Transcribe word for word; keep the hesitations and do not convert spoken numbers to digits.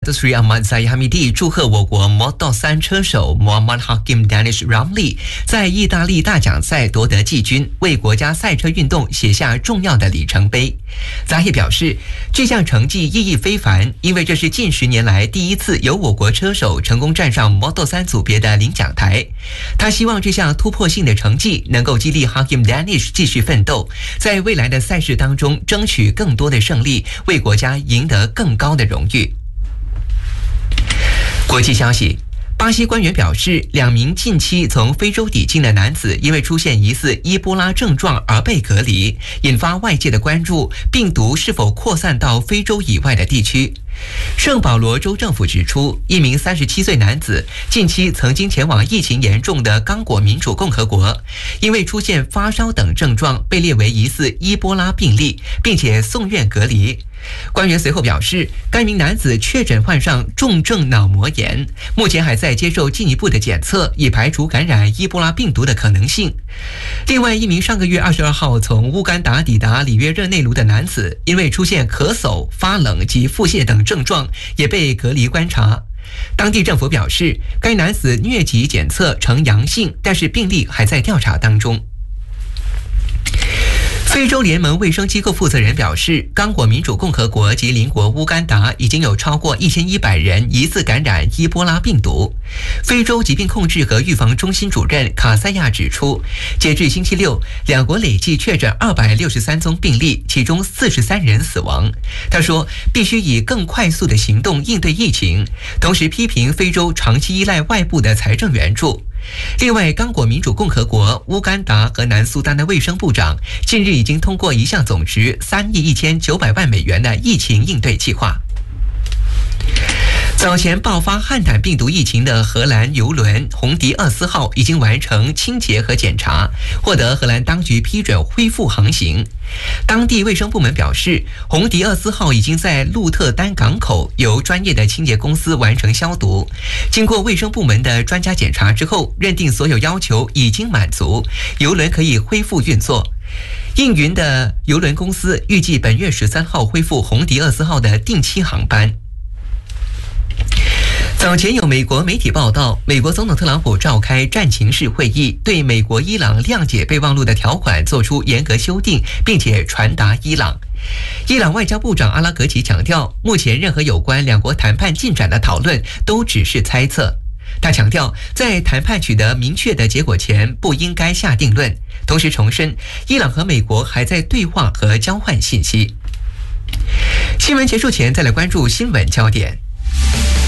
Datuk Seri Ahmad Zahid Hamidi 祝贺我国 Moto 三车手 Muhammad Hakim Danish Ramli 在意大利大奖赛夺得季军，为国家赛车运动写下重要的里程碑。Zahid 表示，这项成绩意义非凡，因为这是近十年来第一次由我国车手成功站上 Moto 三组别的领奖台。他希望这项突破性的成绩能够激励 Hakim Danish 继续奋斗，在未来的赛事当中争取更多的胜利，为国家赢得更高的荣誉。国际消息，巴西官员表示，两名近期从非洲抵境的男子因为出现疑似伊波拉症状而被隔离，引发外界的关注，病毒是否扩散到非洲以外的地区。圣保罗州政府指出，一名三十七岁男子近期曾经前往疫情严重的刚果民主共和国，因为出现发烧等症状，被列为疑似伊波拉病例，并且送院隔离。官员随后表示，该名男子确诊患上重症脑膜炎，目前还在接受进一步的检测，以排除感染伊波拉病毒的可能性。另外一名上个月二十二号从乌干达抵达里约热内卢的男子，因为出现咳嗽、发冷及腹泻等症状，也被隔离观察。当地政府表示，该男子疟疾检测呈阳性，但是病例还在调查当中。非洲联盟卫生机构负责人表示，刚果民主共和国及邻国乌干达已经有超过一千一百人疑似感染伊波拉病毒。非洲疾病控制和预防中心主任卡塞亚指出，截至星期六，两国累计确诊二百六十三宗病例，其中四十三人死亡。他说，必须以更快速的行动应对疫情，同时批评非洲长期依赖外部的财政援助。另外，刚果民主共和国、乌干达和南苏丹的卫生部长近日已经通过一项总值三亿一千九百万美元的疫情应对计划。早前爆发汉坦病毒疫情的荷兰邮轮红迪厄斯号已经完成清洁和检查，获得荷兰当局批准恢复航行。当地卫生部门表示，红迪厄斯号已经在鹿特丹港口由专业的清洁公司完成消毒。经过卫生部门的专家检查之后，认定所有要求已经满足，邮轮可以恢复运作。应云的邮轮公司预计本月十三号恢复红迪厄斯号的定期航班。早前有美国媒体报道，美国总统特朗普召开战情室会议，对美国伊朗谅解备忘录的条款做出严格修订，并且传达伊朗。伊朗外交部长阿拉格齐强调，目前任何有关两国谈判进展的讨论都只是猜测。他强调，在谈判取得明确的结果前，不应该下定论。同时重申，伊朗和美国还在对话和交换信息。新闻结束前，再来关注新闻焦点。